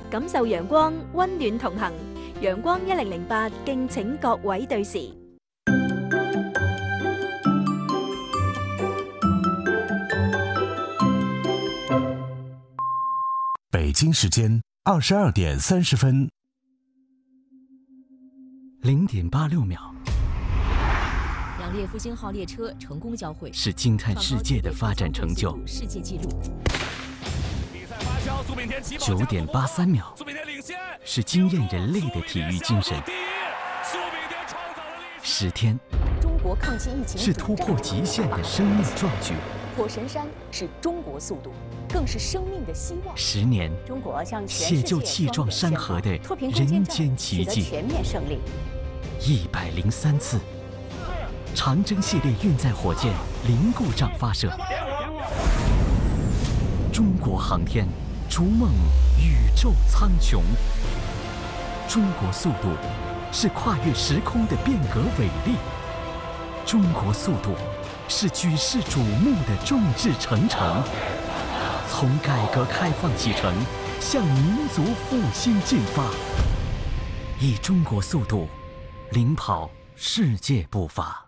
感受陽光，溫暖同行。陽光1008，敬請各位對時。 北京时间22点30分 ，0.86秒。 两列复兴号列车成功交汇， 是惊叹世界的发展成就。 世界纪录。 9.83秒，是惊艳人类的体育精神。10天， 中国抗击疫情是突破极限的生命壮举。 火神山是中国速度，更是生命的希望。 10年， 中国向全写世界就气壮山河的人间奇迹。 全面胜利。 103次，长征系列运载火箭零故障发射。中国航天。 逐梦宇宙苍穹，中国速度是跨越时空的变革伟力，中国速度是举世瞩目的众志成城。从改革开放启程，向民族复兴进发，以中国速度领跑世界步伐。